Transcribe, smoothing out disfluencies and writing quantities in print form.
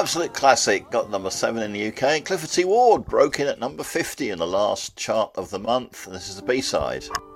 Absolute classic, got number 7 in the UK, and Clifford T. Ward broke in at number 50 in the last chart of the month, and this is the B-side.